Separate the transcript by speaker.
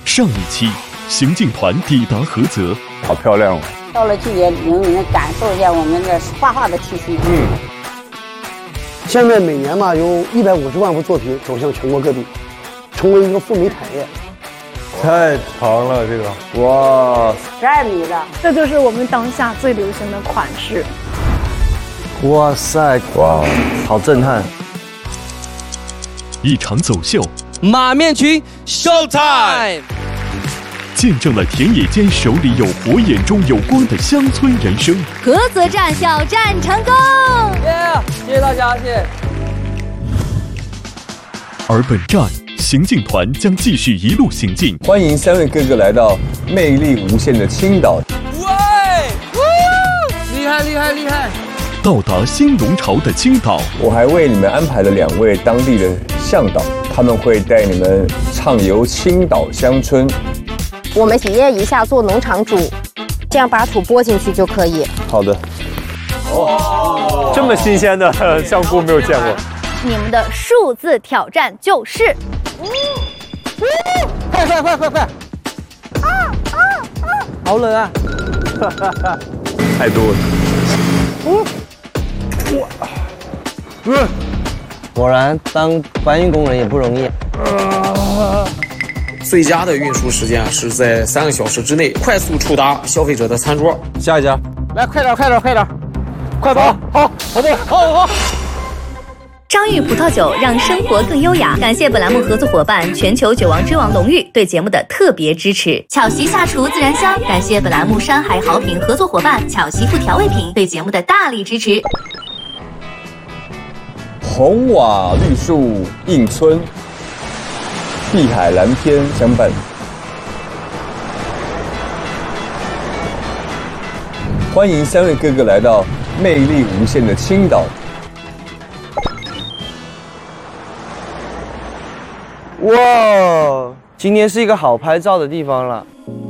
Speaker 1: 上一期，行进团抵达菏泽，
Speaker 2: 好漂亮哦！
Speaker 3: 到了季节，领你们感受一下我们这画画的气息。
Speaker 4: 现在每年嘛，有150万幅作品走向全国各地，成为一个赴美产业。
Speaker 2: 太长了，这个哇
Speaker 3: ，12米的，
Speaker 5: 这就是我们当下最流行的款式。
Speaker 6: 哇塞，
Speaker 2: 哇，
Speaker 6: 好震撼！
Speaker 1: 一场走秀，
Speaker 6: 马面裙 show time，
Speaker 1: 见证了田野间手里有火、眼中有光的乡村人生。
Speaker 7: 菏泽站小站成功！
Speaker 6: 谢谢大家，谢谢。
Speaker 1: 而本站，行进团将继续一路行进。
Speaker 2: 欢迎3位哥哥来到魅力无限的青岛。
Speaker 6: 喂，厉害厉害厉害！
Speaker 1: 到达新龙巢的青岛，
Speaker 2: 我还为你们安排了2位当地的向导，他们会带你们畅游青岛乡村。
Speaker 8: 我们体验一下做农场主，这样把土拨进去就可以。
Speaker 2: 好的。哦，这么新鲜的香菇没有见过。
Speaker 7: 你们的数字挑战就是，
Speaker 6: 快！好冷啊！
Speaker 2: 太多了。
Speaker 6: 果然当搬运工人也不容易。
Speaker 9: 最佳的运输时间是在3个小时之内快速触达消费者的餐桌。
Speaker 6: 下一家，
Speaker 9: 来，快点，快走！好。
Speaker 7: 张裕葡萄酒让生活更优雅。感谢本栏目合作伙伴全球酒王之王龙玉对节目的特别支持。巧媳下厨自然香，感谢本栏目山海好品合作伙伴巧媳妇调味品对节目的大力支持。
Speaker 2: 红瓦绿树映村，碧海蓝天相伴。欢迎3位哥哥来到魅力无限的青岛。
Speaker 6: 哇，今天是一个好拍照的地方了。